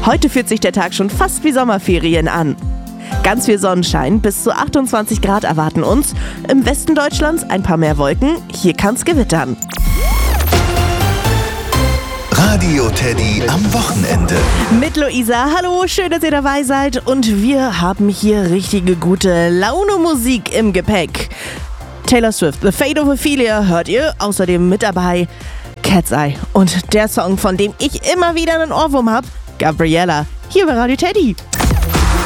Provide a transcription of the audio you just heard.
Heute fühlt sich der Tag schon fast wie Sommerferien an. Ganz viel Sonnenschein, bis zu 28 Grad erwarten uns. Im Westen Deutschlands ein paar mehr Wolken, hier kann's gewittern. Radio Teddy am Wochenende. Mit Luisa, hallo, schön, dass ihr dabei seid. Und wir haben hier richtige gute Laune-Musik im Gepäck. Taylor Swift, The Fate of Ophelia hört ihr, außerdem mit dabei Cat's Eye. Und der Song, von dem ich immer wieder einen Ohrwurm habe, Gabriella, hier bei Radio Teddy.